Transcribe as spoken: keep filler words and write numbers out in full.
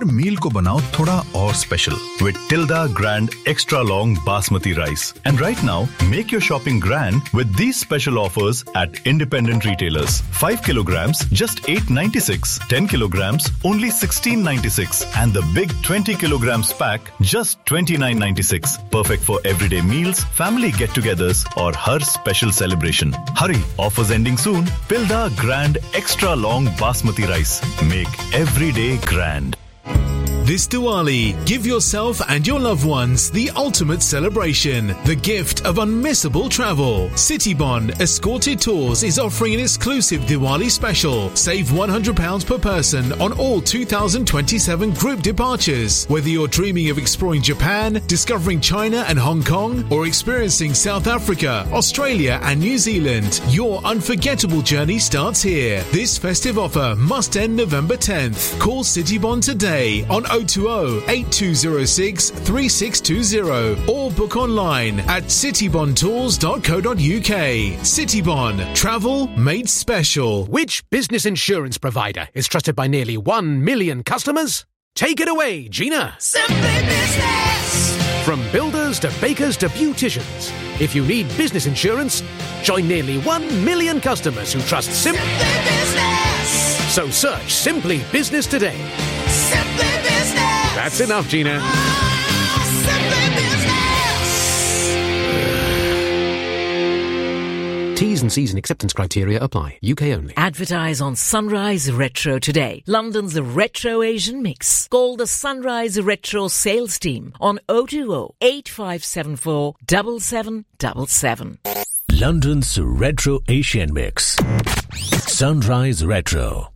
हर मील को बनाओ थोड़ा और special with Tilda Grand Extra Long Basmati Rice. And right now, make your shopping grand with these special offers at independent retailers. five kilograms, just eight ninety-six. ten kilograms, only sixteen ninety-six. And the big twenty kilograms pack, just twenty-nine ninety-six. Perfect for everyday meals, family get-togethers, or her special celebration. Hurry, offers ending soon. Tilda Grand Extra Long Basmati Rice. Make every day grand. This Diwali, give yourself and your loved ones the ultimate celebration, the gift of unmissable travel. Citybond Escorted Tours is offering an exclusive Diwali special. Save one hundred pounds per person on all two thousand twenty-seven group departures. Whether you're dreaming of exploring Japan, discovering China and Hong Kong, or experiencing South Africa, Australia and New Zealand, your unforgettable journey starts here. This festive offer must end November tenth. Call Citybond today on oh two oh, eight two oh six, three six two oh or book online at citybond tours dot co dot uk. Citybond, travel made special. Which business insurance provider is trusted by nearly one million customers? Take it away, Gina. Simply Business. From builders to bakers to beauticians, if you need business insurance, join nearly one million customers who trust Sim- Simply Business. So search Simply Business today. Simply Business. That's enough, Gina. Oh, Simply Business. T's and C's and acceptance criteria apply. U K only. Advertise on Sunrise Retro today. London's Retro Asian mix. Call the Sunrise Retro sales team on oh two oh, eight five seven four, seven seven seven seven. London's Retro Asian mix. Sunrise Retro.